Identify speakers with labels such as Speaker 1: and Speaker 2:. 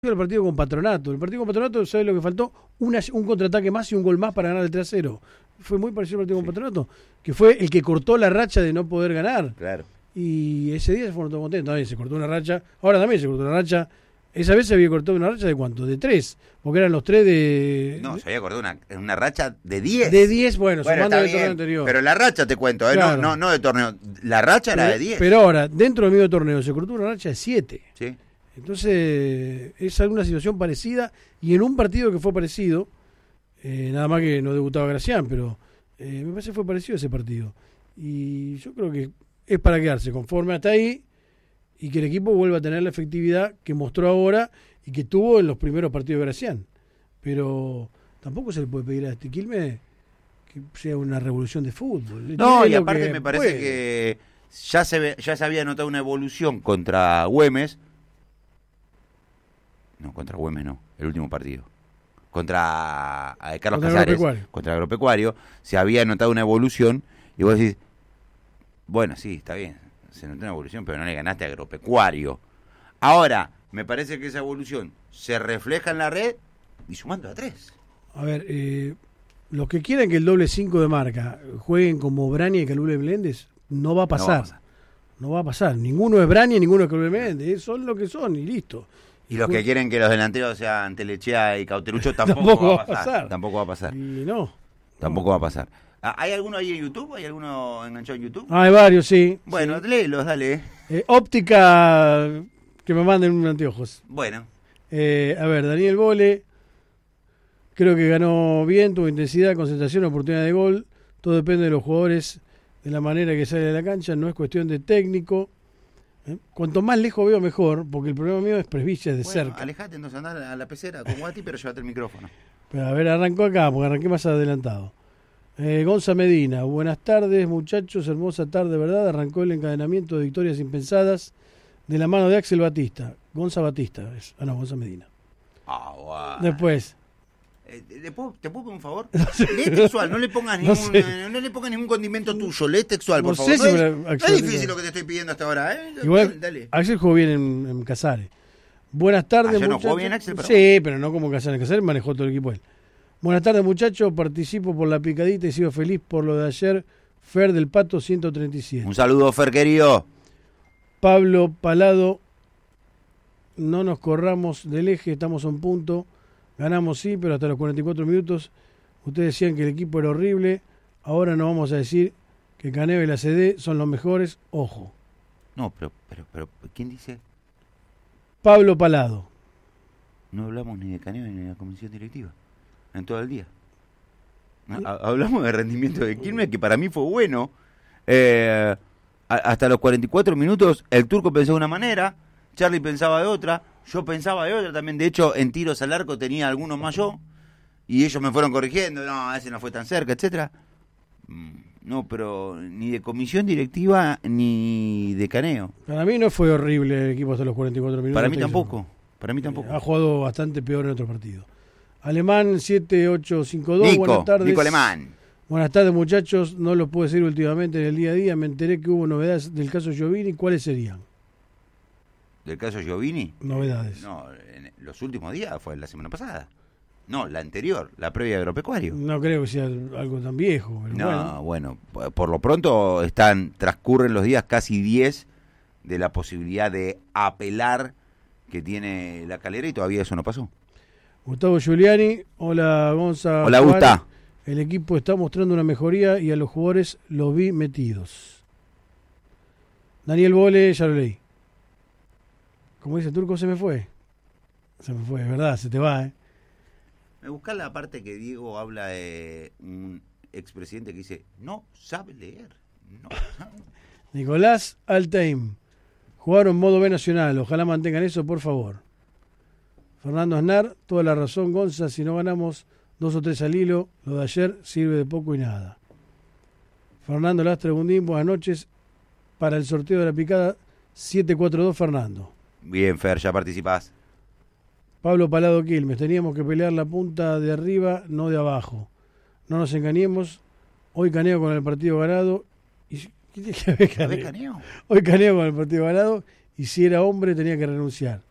Speaker 1: el partido con Patronato. El partido con Patronato, ¿sabes lo que faltó? Un contraataque más y un gol más para ganar el 3-0. Fue muy parecido al partido con Patronato, que fue el que cortó la racha de no poder ganar.
Speaker 2: Claro.
Speaker 1: Y ese día se fueron todos contentos. También se cortó una racha. Ahora también se cortó una racha. Esa vez se había cortado una racha de ¿cuánto? De 3. Porque eran los 3 de...
Speaker 2: No, se había cortado una racha de 10.
Speaker 1: De 10, bueno sumando el
Speaker 2: está
Speaker 1: torneo
Speaker 2: bien,
Speaker 1: anterior.
Speaker 2: Pero la racha, te cuento,
Speaker 1: Claro.
Speaker 2: no de torneo. La racha era de 10.
Speaker 1: Pero ahora, dentro del mismo torneo, se cortó una racha de 7.
Speaker 2: Sí.
Speaker 1: Entonces, es alguna situación parecida. Y en un partido que fue parecido, nada más que no debutaba Gracián, pero me parece que fue parecido ese partido. Y yo creo que es para quedarse conforme hasta ahí y que el equipo vuelva a tener la efectividad que mostró ahora y que tuvo en los primeros partidos de Gracián. Pero tampoco se le puede pedir a este Quilmes que sea una revolución de fútbol.
Speaker 2: No,
Speaker 1: Tiene
Speaker 2: y
Speaker 1: lo
Speaker 2: aparte
Speaker 1: que
Speaker 2: me parece
Speaker 1: puede.
Speaker 2: que ya se había notado una evolución contra Güemes. No, contra Güemes no, el último partido. Contra Carlos
Speaker 1: Contra
Speaker 2: Casares,
Speaker 1: Agropecuario.
Speaker 2: contra Agropecuario, se había notado una evolución y vos decís, bueno, sí, está bien, se notó una evolución, pero no le ganaste a Agropecuario. Ahora, me parece que esa evolución se refleja en la red y sumando a 3.
Speaker 1: A ver, los que quieran que el doble 5 de marca jueguen como Brania y Calule Meléndez, no va a pasar. No va a pasar. Ninguno es Brania, ninguno es Calule Meléndez. Son lo que son y listo.
Speaker 2: Y los que quieren que los delanteros sean Telechea y Cauterucho tampoco va a pasar. Tampoco va a pasar.
Speaker 1: Y no.
Speaker 2: Tampoco va a pasar. ¿Hay alguno ahí en YouTube? ¿Hay alguno enganchado en YouTube?
Speaker 1: Hay varios, sí.
Speaker 2: Bueno,
Speaker 1: sí.
Speaker 2: léelos, dale.
Speaker 1: Óptica, que me manden un anteojos.
Speaker 2: Bueno.
Speaker 1: A ver, Daniel Bole, creo que ganó bien, tuvo intensidad, concentración, oportunidad de gol. Todo depende de los jugadores, de la manera que sale de la cancha, no es cuestión de técnico. Cuanto más lejos veo, mejor, porque el problema mío es presbicia de cerca.
Speaker 2: Alejate, entonces andá a la pecera con Guati, pero llévate el micrófono.
Speaker 1: Pero a ver, arrancó acá, porque arranqué más adelantado. Gonza Medina, buenas tardes muchachos, hermosa tarde, ¿verdad? Arrancó el encadenamiento de victorias impensadas de la mano de Axel Batista. Gonza Batista, Gonza Medina.
Speaker 2: Bueno.
Speaker 1: Después.
Speaker 2: ¿Te puedo pedir un favor? Lee textual, no le pongas ningún condimento tuyo, lee textual, por favor. No es difícil lo que te estoy pidiendo hasta ahora, ¿eh?
Speaker 1: Igual,
Speaker 2: dale.
Speaker 1: Axel jugó bien en Casares. Buenas tardes,
Speaker 2: ¿Ayer no
Speaker 1: muchachos.
Speaker 2: jugó bien Axel? Pero...
Speaker 1: Sí, pero no como Casares. Casares manejó todo el equipo él. Buenas tardes, muchachos. Participo por la picadita y sigo feliz por lo de ayer. Fer del Pato 137.
Speaker 2: Un saludo, Fer, querido.
Speaker 1: Pablo Palado, no nos corramos del eje, estamos a un punto. Ganamos sí, pero hasta los 44 minutos. Ustedes decían que el equipo era horrible. Ahora no vamos a decir que Caneo y la CD son los mejores. Ojo.
Speaker 2: No, pero ¿quién dice?
Speaker 1: Pablo Palado.
Speaker 2: No hablamos ni de Caneo ni de la comisión directiva. En todo el día. Hablamos de rendimiento de Quilmes, que para mí fue bueno. Hasta los 44 minutos el turco pensó de una manera, Charlie pensaba de otra, yo pensaba de otra también. De hecho, en tiros al arco tenía algunos más yo, y ellos me fueron corrigiendo, no, ese no fue tan cerca, etcétera. No, pero ni de comisión directiva ni de Caneo.
Speaker 1: Para mí no fue horrible el equipo hasta los 44 minutos.
Speaker 2: Para mí tampoco.
Speaker 1: Ha jugado bastante peor en otros partidos. Alemán 7852,
Speaker 2: Nico,
Speaker 1: buenas tardes.
Speaker 2: Nico Alemán.
Speaker 1: Buenas tardes, muchachos. No lo puedo decir últimamente en el día a día. Me enteré que hubo novedades del caso Giovini. ¿Cuáles serían?
Speaker 2: ¿Del caso Giovini?
Speaker 1: Novedades.
Speaker 2: No, en los últimos días, fue la semana pasada. No, la anterior, la previa de Agropecuario.
Speaker 1: No creo que sea algo tan viejo. Pero
Speaker 2: no, bueno, por lo pronto transcurren los días casi 10 de la posibilidad de apelar que tiene la Calera y todavía eso no pasó.
Speaker 1: Gustavo Giuliani, hola Gonza.
Speaker 2: Hola, Gusta.
Speaker 1: El equipo está mostrando una mejoría y a los jugadores los vi metidos. Daniel Bole, ya lo leí. Como dice el turco, se me fue. Se me fue, es verdad, se te va, ¿eh?
Speaker 2: Me busca la parte que Diego habla de un expresidente que dice, no sabe leer. No sabe.
Speaker 1: Nicolás Alteim. Jugaron modo B nacional, ojalá mantengan eso, por favor. Fernando Aznar, toda la razón, Gonza, si no ganamos 2 o 3 al hilo, lo de ayer sirve de poco y nada. Fernando Lastra Gundín, buenas noches. Para el sorteo de la picada, 742 Fernando.
Speaker 2: Bien, Fer, ya participás.
Speaker 1: Pablo Palado Quilmes, teníamos que pelear la punta de arriba, no de abajo. No nos engañemos, hoy Caneo con el partido ganado. ¿Qué tiene que ver Caneo? Hoy Caneo con el partido ganado, y si era hombre tenía que renunciar.